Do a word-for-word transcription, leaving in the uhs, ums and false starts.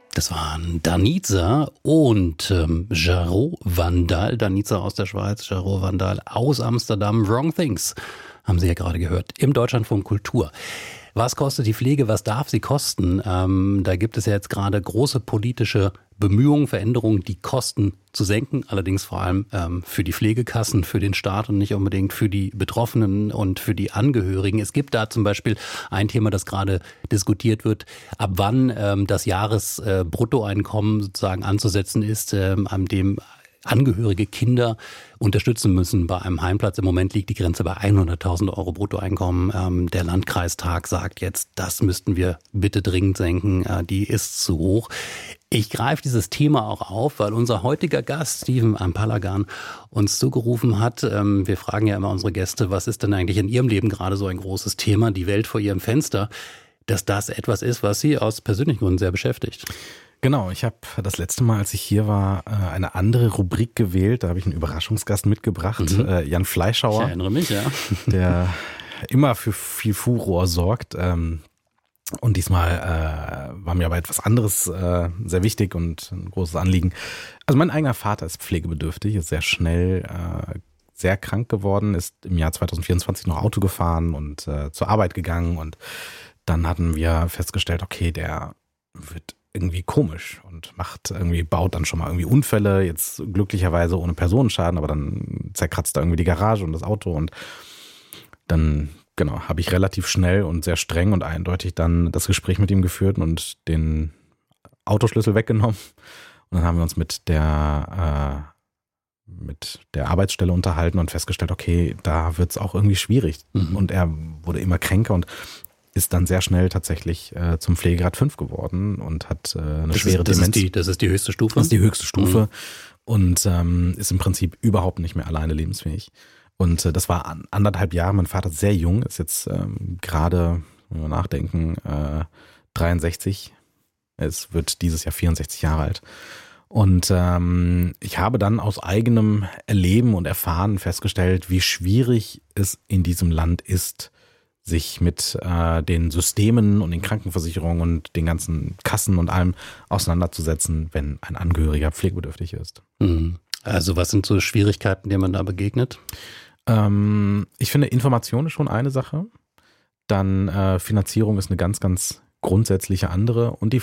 Das waren Danica und ähm, Jarreau Vandal. Danica aus der Schweiz, Jarreau Vandal aus Amsterdam. Wrong Things haben Sie ja gerade gehört im Deutschlandfunk Kultur. Was kostet die Pflege? Was darf sie kosten? Ähm, da gibt es ja jetzt gerade große politische Bemühungen, Veränderungen, die Kosten zu senken. Allerdings vor allem ähm, für die Pflegekassen, für den Staat und nicht unbedingt für die Betroffenen und für die Angehörigen. Es gibt da zum Beispiel ein Thema, das gerade diskutiert wird, ab wann ähm, das Jahresbruttoeinkommen äh, sozusagen anzusetzen ist, ähm, an dem Angehörige Kinder unterstützen müssen bei einem Heimplatz. Im Moment liegt die Grenze bei hunderttausend Euro Bruttoeinkommen. Ähm, der Landkreistag sagt jetzt, das müssten wir bitte dringend senken. Äh, die ist zu hoch. Ich greife dieses Thema auch auf, weil unser heutiger Gast, Steven Ampalagan, uns zugerufen hat. Ähm, wir fragen ja immer unsere Gäste, was ist denn eigentlich in ihrem Leben gerade so ein großes Thema? Die Welt vor ihrem Fenster. Dass das etwas ist, was Sie aus persönlichen Gründen sehr beschäftigt. Genau, ich habe das letzte Mal, als ich hier war, eine andere Rubrik gewählt. Da habe ich einen Überraschungsgast mitgebracht, mhm. Jan Fleischhauer. Ich erinnere mich, ja. Der immer für viel Furor sorgt. Und diesmal äh, war mir aber etwas anderes äh, sehr wichtig und ein großes Anliegen. Also mein eigener Vater ist pflegebedürftig, ist sehr schnell äh, sehr krank geworden, ist im Jahr zwanzig vierundzwanzig noch Auto gefahren und äh, zur Arbeit gegangen. Und dann hatten wir festgestellt, okay, der wird irgendwie komisch und macht irgendwie, baut dann schon mal irgendwie Unfälle, jetzt glücklicherweise ohne Personenschaden, aber dann zerkratzt er irgendwie die Garage und das Auto und dann, genau, habe ich relativ schnell und sehr streng und eindeutig dann das Gespräch mit ihm geführt und den Autoschlüssel weggenommen und dann haben wir uns mit der, äh, mit der Arbeitsstelle unterhalten und festgestellt, okay, da wird es auch irgendwie schwierig mhm. und er wurde immer kränker und ist dann sehr schnell tatsächlich äh, zum Pflegegrad fünf geworden und hat äh, eine das schwere ist, das Demenz. Ist die, das ist die höchste Stufe? Das ist die höchste Stufe mhm. und ähm, ist im Prinzip überhaupt nicht mehr alleine lebensfähig. Und äh, das war an, anderthalb Jahre, mein Vater ist sehr jung, ist jetzt ähm, gerade, wenn wir nachdenken, äh, dreiundsechzig. Es wird dieses Jahr vierundsechzig Jahre alt. Und ähm, ich habe dann aus eigenem Erleben und Erfahren festgestellt, wie schwierig es in diesem Land ist, sich mit äh, den Systemen und den Krankenversicherungen und den ganzen Kassen und allem auseinanderzusetzen, wenn ein Angehöriger pflegebedürftig ist. Also was sind so Schwierigkeiten, denen man da begegnet? Ähm, ich finde, Information ist schon eine Sache. Dann äh, Finanzierung ist eine ganz, ganz grundsätzliche andere. Und die